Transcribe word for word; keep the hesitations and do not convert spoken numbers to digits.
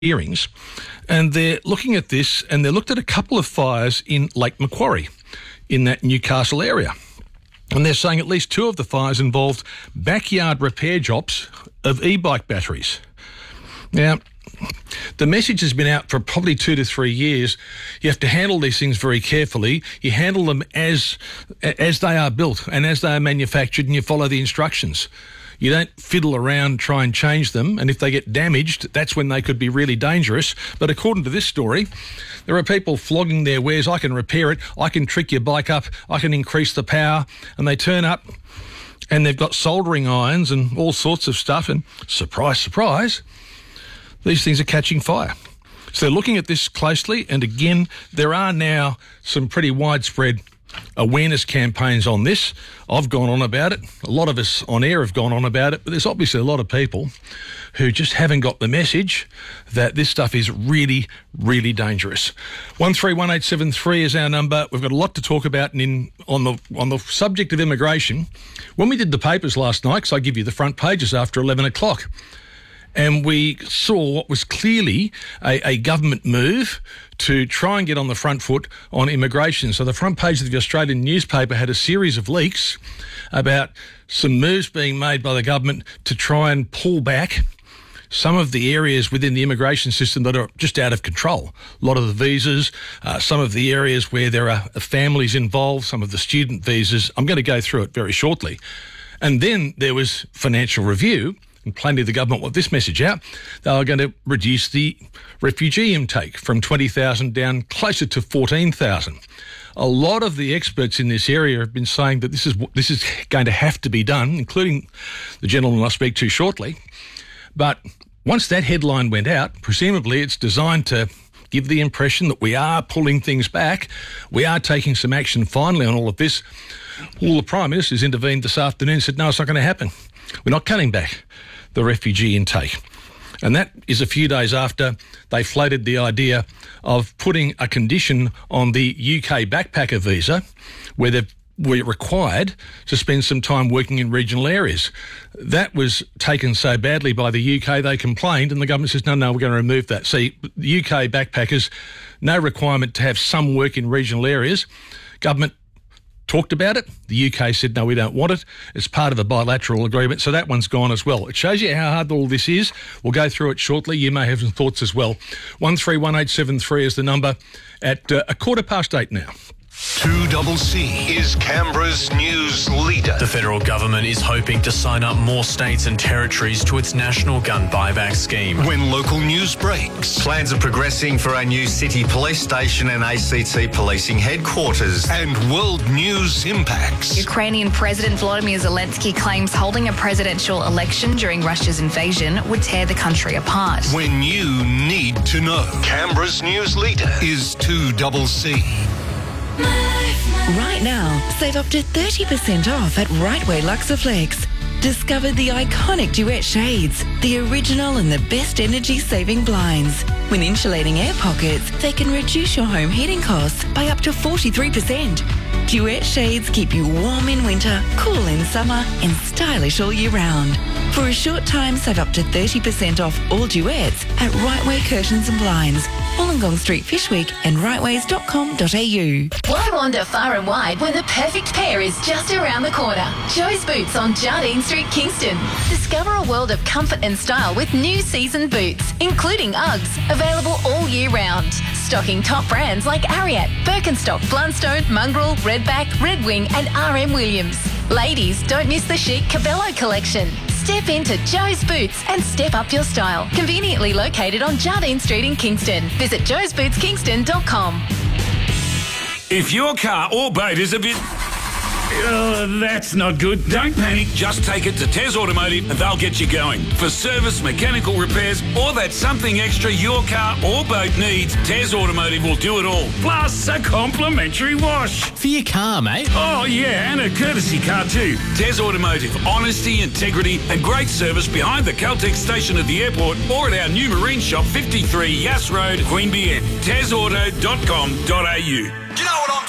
hearings, and they're looking at this, and they looked at a couple of fires in Lake Macquarie in that Newcastle area. And they're saying at least two of the fires involved backyard repair jobs of e-bike batteries. Now, the message has been out for probably two to three years. You have to handle these things very carefully. You handle them as as they are built and as they are manufactured, and you follow the instructions. You don't fiddle around, try and change them, and if they get damaged, that's when they could be really dangerous. But according to this story, there are people flogging their wares. I can repair it, I can trick your bike up, I can increase the power, and they turn up and they've got soldering irons and all sorts of stuff, and surprise, surprise, these things are catching fire. So they're looking at this closely, and again, there are now some pretty widespread awareness campaigns on this. I've gone on about it. A lot of us on air have gone on about it, but there's obviously a lot of people who just haven't got the message that this stuff is really, really dangerous. one three one eight seven three is our number. We've got a lot to talk about in, on the on the subject of immigration. When we did the papers last night, because I give you the front pages after eleven o'clock, and we saw what was clearly a, a government move to try and get on the front foot on immigration. So the front page of the Australian newspaper had a series of leaks about some moves being made by the government to try and pull back some of the areas within the immigration system that are just out of control. A lot of the visas, uh, some of the areas where there are families involved, some of the student visas. I'm going to go through it very shortly. And then there was Financial Review, and plenty of the government want this message out. They are going to reduce the refugee intake from twenty thousand down closer to fourteen thousand. A lot of the experts in this area have been saying that this is this is going to have to be done, including the gentleman I'll speak to shortly. But once that headline went out, presumably it's designed to give the impression that we are pulling things back. We are taking some action finally on all of this. Well, the Prime Minister's intervened this afternoon and said, no, it's not going to happen. We're not cutting back the refugee intake. And that is a few days after they floated the idea of putting a condition on the U K backpacker visa where they were required to spend some time working in regional areas. That was taken so badly by the U K, they complained, and the government says, no, no, we're going to remove that. See, the U K backpackers, no requirement to have some work in regional areas. Government talked about it. The U K said, no, we don't want it. It's part of a bilateral agreement, so that one's gone as well. It shows you how hard all this is. We'll go through it shortly. You may have some thoughts as well. one three one eight seven three is the number at uh, a quarter past eight now. two C C is Canberra's news leader. The federal government is hoping to sign up more states and territories to its national gun buyback scheme. When local news breaks. Plans are progressing for a new city police station and A C T policing headquarters. And world news impacts. Ukrainian President Volodymyr Zelensky claims holding a presidential election during Russia's invasion would tear the country apart. When you need to know. Canberra's news leader is two C C. Right now, save up to thirty percent off at Right Way Luxaflex. Discover the iconic Duet shades, the original and the best energy-saving blinds. When insulating air pockets, they can reduce your home heating costs by up to forty-three percent. Duet shades keep you warm in winter, cool in summer, and stylish all year round. For a short time, save up to thirty percent off all Duets at Right Way Curtains and Blinds, Wollongong Street, Fishwick, and rightways dot com dot a u. Why wander far and wide when the perfect pair is just around the corner? Joe's Boots on Jardine Street, Kingston. Discover a world of comfort and style with new season boots, including Uggs, available all year round. Stocking top brands like Ariat, Birkenstock, Blundstone, Mongrel, Redback, Red Wing, and R M Williams. Ladies, don't miss the chic Cabello collection. Step into Joe's Boots and step up your style. Conveniently located on Jardine Street in Kingston. Visit joes boots kingston dot com. If your car or boat is a bit... Oh, that's not good. Don't panic. Just take it to Tez Automotive and they'll get you going. For service, mechanical repairs, or that something extra your car or boat needs, Tez Automotive will do it all. Plus a complimentary wash. For your car, mate. Oh, yeah, and a courtesy car too. Tez Automotive. Honesty, integrity, and great service behind the Caltex station at the airport or at our new marine shop, fifty-three Yass Road, Queanbeyan. tez auto dot com dot a u. Do you know what I'm